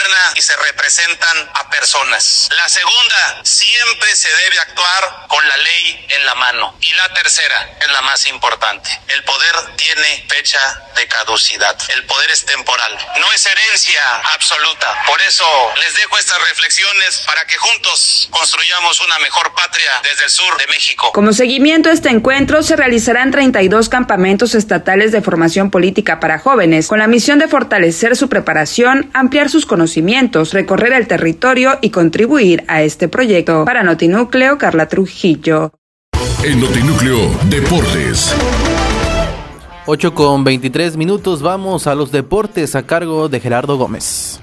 gobierna y se representan a personas. La segunda, siempre se debe actuar con la ley en la mano. Y la tercera es la más importante. El poder tiene fecha de caducidad. El poder es temporal. No es herencia absoluta. Por eso les dejo estas reflexiones para que juntos construyamos una mejor patria desde el sur de México. Como seguimiento a este encuentro, se realizarán 32 campamentos estatales de formación política para jóvenes, con la misión de fortalecer su preparación, ampliar sus conocimientos, recorrer el territorio y contribuir a este proyecto. Para Notinúcleo, Carla Trujillo. En Notinúcleo, Deportes. 8:23, vamos a los deportes a cargo de Gerardo Gómez.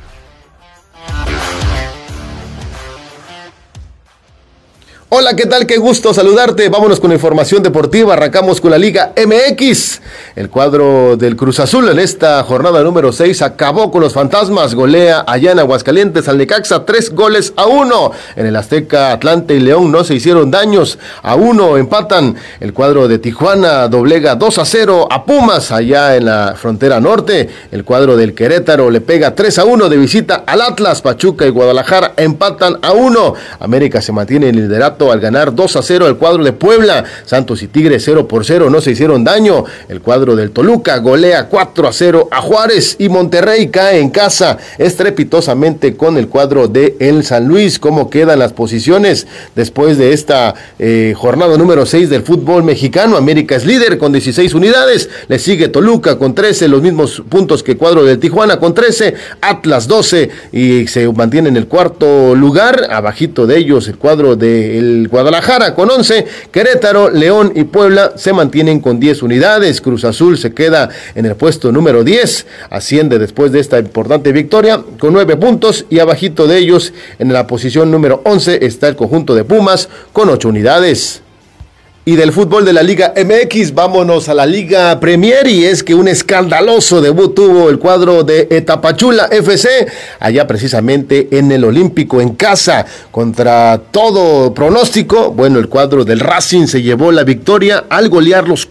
Hola, ¿qué tal? Qué gusto saludarte. Vámonos con información deportiva. Arrancamos con la Liga MX. El cuadro del Cruz Azul en esta jornada número 6 acabó con los fantasmas. Golea allá en Aguascalientes al Necaxa 3-1. En el Azteca, Atlante y León no se hicieron daños. 1 empatan. El cuadro de Tijuana doblega 2-0 a Pumas allá en la frontera norte. El cuadro del Querétaro le pega 3-1 de visita al Atlas. Pachuca y Guadalajara empatan 1. América se mantiene en el liderato al ganar 2-0 al cuadro de Puebla. Santos y Tigres 0-0 no se hicieron daño. El cuadro del Toluca golea 4-0 a Juárez y Monterrey cae en casa estrepitosamente con el cuadro de el San Luis. ¿Cómo quedan las posiciones después de esta jornada número 6 del fútbol mexicano? América es líder con 16 unidades, le sigue Toluca con 13, los mismos puntos que el cuadro del Tijuana con 13, Atlas 12 y se mantiene en el cuarto lugar. Abajito de ellos el cuadro del Guadalajara con 11, Querétaro, León y Puebla se mantienen con 10 unidades. Cruz Azul se queda en el puesto número 10, asciende después de esta importante victoria con 9 puntos y abajito de ellos en la posición número 11 está el conjunto de Pumas con 8 unidades. Y del fútbol de la Liga MX, vámonos a la Liga Premier, y es que un escandaloso debut tuvo el cuadro de Tapachula FC, allá precisamente en el Olímpico, en casa, contra todo pronóstico. Bueno, el cuadro del Racing se llevó la victoria al golearlos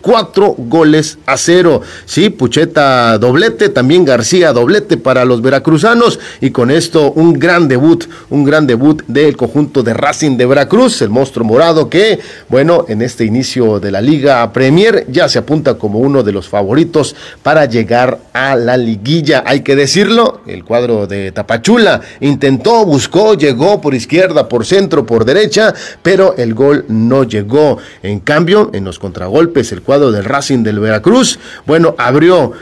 4-0. Sí, Pucheta doblete, también García doblete para los veracruzanos, y con esto un gran debut del conjunto de Racing de Veracruz, el monstruo morado que, bueno, en este inicio de la Liga Premier ya se apunta como uno de los favoritos para llegar a la liguilla. Hay que decirlo, el cuadro de Tapachula intentó, buscó, llegó por izquierda, por centro, por derecha, pero el gol no llegó. En cambio, en los contragolpes, el cuadro del Racing del Veracruz, bueno, abrió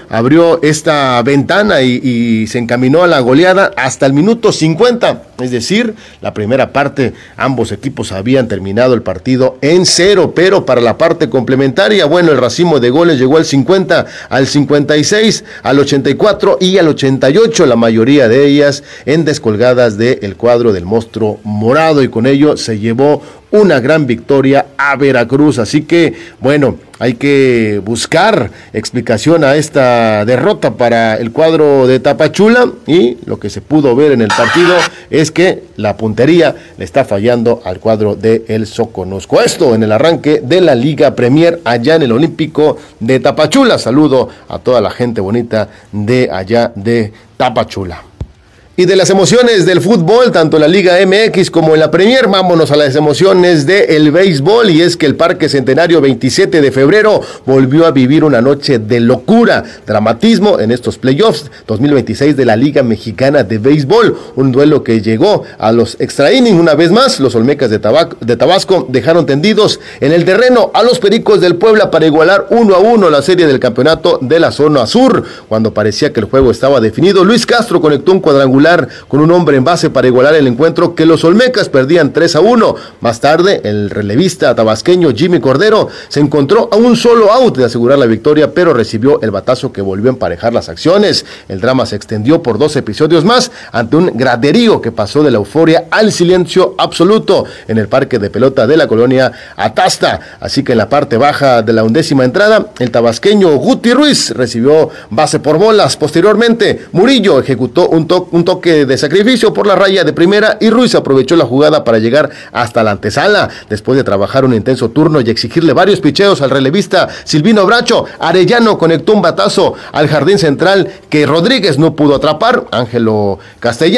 esta ventana y se encaminó a la goleada hasta el minuto 50, es decir, la primera parte, ambos equipos habían terminado el partido en 0, pero para la parte complementaria, bueno, el racimo de goles llegó al 50, al 56, al 84 y al 88, la mayoría de ellas en descolgadas del cuadro del monstruo morado, y con ello se llevó una gran victoria a Veracruz. Así que, bueno, hay que buscar explicación a esta derrota para el cuadro de Tapachula, y lo que se pudo ver en el partido es que la puntería le está fallando al cuadro de el Soconusco. Esto en el arranque de la Liga Premier allá en el Olímpico de Tapachula. Saludo a toda la gente bonita de allá de Tapachula. Y de las emociones del fútbol, tanto en la Liga MX como en la Premier, vámonos a las emociones del béisbol, y es que el Parque Centenario 27 de febrero volvió a vivir una noche de locura, dramatismo en estos playoffs 2026 de la Liga Mexicana de Béisbol, un duelo que llegó a los extra innings. Una vez más, los Olmecas de Tabasco dejaron tendidos en el terreno a los Pericos del Puebla para igualar 1-1 la serie del campeonato de la zona sur. Cuando parecía que el juego estaba definido, Luis Castro conectó un cuadrangular con un hombre en base para igualar el encuentro que los Olmecas perdían 3-1. Más tarde, el relevista tabasqueño Jimmy Cordero se encontró a un solo out de asegurar la victoria, pero recibió el batazo que volvió a emparejar las acciones. El drama se extendió por 2 episodios más ante un graderío que pasó de la euforia al silencio absoluto en el parque de pelota de la colonia Atasta. Así que en la parte baja de la 11ª entrada, el tabasqueño Guti Ruiz recibió base por bolas. Posteriormente, Murillo ejecutó un toque de sacrificio por la raya de primera, y Ruiz aprovechó la jugada para llegar hasta la antesala. Después de trabajar un intenso turno y exigirle varios picheos al relevista Silvino Bracho, Arellano conectó un batazo al jardín central que Rodríguez no pudo atrapar. Ángelo Castellano